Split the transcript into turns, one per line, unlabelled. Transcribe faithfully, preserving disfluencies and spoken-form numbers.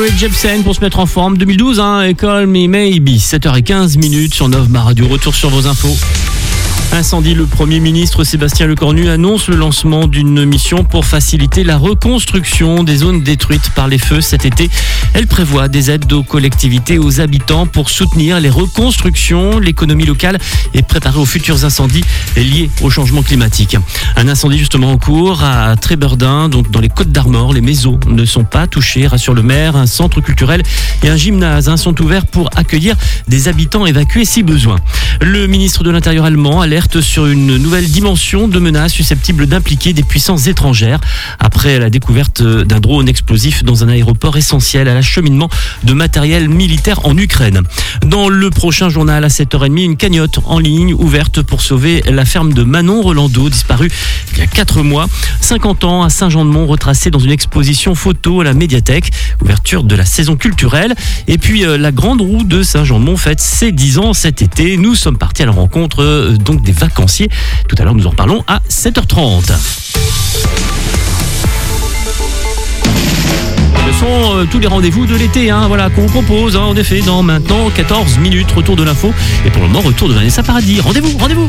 Jepsen pour se mettre en forme. deux mille douze, hein, Call Me Maybe. sept heures quinze minutes sur Nov Radio. Retour sur vos infos. Incendie, le Premier ministre Sébastien Lecornu annonce le lancement d'une mission pour faciliter la reconstruction des zones détruites par les feux cet été. Elle prévoit des aides aux collectivités et aux habitants pour soutenir les reconstructions, l'économie locale et préparer aux futurs incendies liés au changement climatique. Un incendie justement en cours à Tréberdin, donc dans les Côtes-d'Armor. Les maisons ne sont pas touchées, rassure le maire. Un centre culturel et un gymnase hein, sont ouverts pour accueillir des habitants évacués si besoin. Le ministre de l'Intérieur allemand alerte sur une nouvelle dimension de menace susceptible d'impliquer des puissances étrangères après la découverte d'un drone explosif dans un aéroport essentiel à l'acheminement de matériel militaire en Ukraine. Dans le prochain journal à sept heures trente, une cagnotte en ligne ouverte pour sauver la ferme de Manon Rolando, disparue il y a quatre mois. cinquante ans à Saint-Jean-de-Mont, retracée dans une exposition photo à la médiathèque. Ouverture de la saison culturelle. Et puis euh, la grande roue de Saint-Jean-de-Mont fête ses dix ans cet été. Nous sommes partis à la rencontre euh, donc des vacanciers. Tout à l'heure, nous en reparlons à sept heures trente. Ce sont euh, tous les rendez-vous de l'été hein, voilà, qu'on vous propose, hein, en effet, dans maintenant quatorze minutes. Retour de l'info. Et pour le moment, retour de Vanessa Paradis. Rendez-vous, rendez-vous